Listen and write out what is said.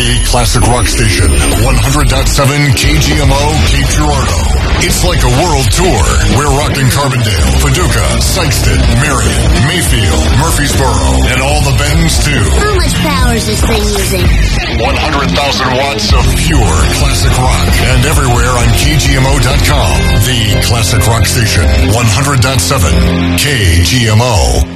The classic rock station, 100.7 KGMO, Cape Girardeau. It's like a world tour. We're rocking Carbondale, Paducah, Sykeston, Marion, Mayfield, Murfreesboro, and all the Bends too. How much power is this thing using? 100,000 watts of pure classic rock. And everywhere on KGMO.com. The classic rock station, 100.7 KGMO.